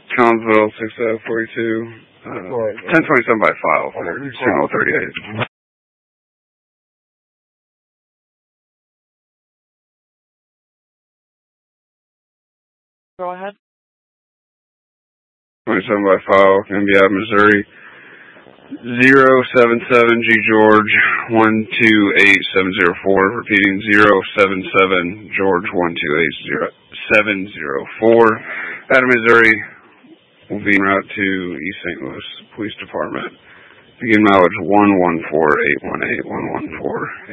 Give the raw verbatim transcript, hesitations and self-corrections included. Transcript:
Collinsville, six oh forty-two, uh, ten twenty-seven by file for signal thirty-eight. Go ahead. twenty-seven by file, N B I, Missouri, zero seven seven G George, one two eight seven zero four, repeating zero seven seven George, one two eight zero seven zero four. Out of Missouri, will be en route to East Saint Louis Police Department. Begin mileage one one four eight one eight one one four.